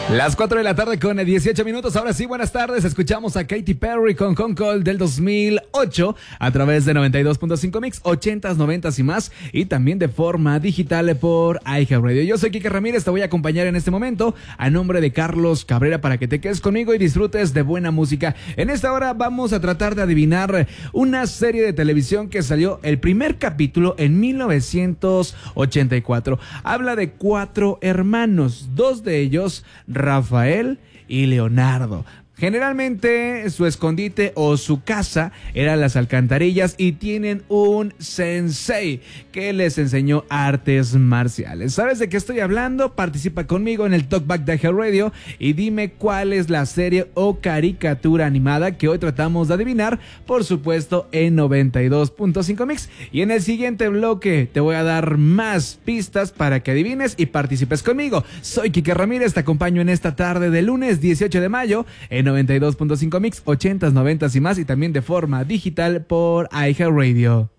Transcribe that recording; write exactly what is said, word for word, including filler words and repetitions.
Las cuatro de la tarde con dieciocho minutos. Ahora sí, buenas tardes. Escuchamos a Katy Perry con Con Call del dos mil ocho a través de noventa y dos punto cinco Mix, ochentas, noventas y más, y también de forma digital por iHeartRadio. Yo soy Kike Ramírez, te voy a acompañar en este momento a nombre de Carlos Cabrera para que te quedes conmigo y disfrutes de buena música. En esta hora vamos a tratar de adivinar una serie de televisión que salió el primer capítulo en mil novecientos ochenta y cuatro. Habla de cuatro hermanos, dos de ellos Rafael y Leonardo. Generalmente su escondite o su casa eran las alcantarillas y tienen un sensei que les enseñó artes marciales. ¿Sabes de qué estoy hablando? Participa conmigo en el Talkback de iHeartRadio y dime cuál es la serie o caricatura animada que hoy tratamos de adivinar, por supuesto en noventa y dos punto cinco Mix. Y en el siguiente bloque te voy a dar más pistas para que adivines y participes conmigo. Soy Kike Ramírez, te acompaño en esta tarde de lunes dieciocho de mayo en noventa y dos punto cinco Mix, ochentas, noventas y más, y también de forma digital por iHeartRadio.